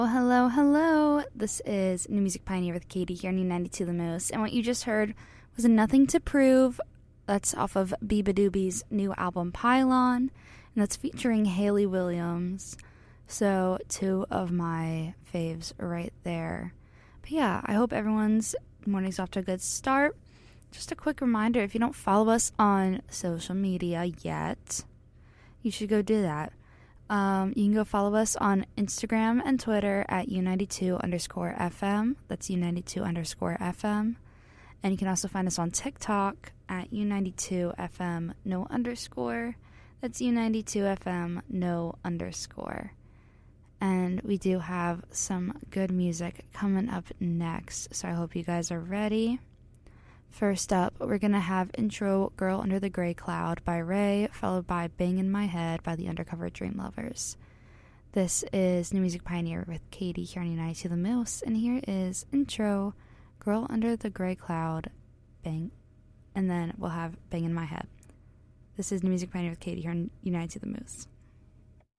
Well, hello, hello. This is New Music Pioneer with Katie here on U92 The Moose. And what you just heard was Nothing to Prove. That's off of Biba Doobie's new album Pylon. And that's featuring Hayley Williams. So, two of my faves right there. But yeah, I hope everyone's morning's off to a good start. Just a quick reminder, if you don't follow us on social media yet, you should go do that. You can go follow us on Instagram and Twitter at U92_FM. That's U92_FM. And you can also find us on TikTok at U92FM no underscore. That's U92FM no underscore. And we do have some good music coming up next, so I hope you guys are ready. First up, we're going to have intro Girl Under the Gray Cloud by Ray, followed by Bang in My Head by the Undercover Dream Lovers. This is New Music Pioneer with Katie here on U92 The Moose, and here is intro Girl Under the Gray Cloud, Bang, and then we'll have Bang in My Head. This is New Music Pioneer with Katie here on U92 The Moose.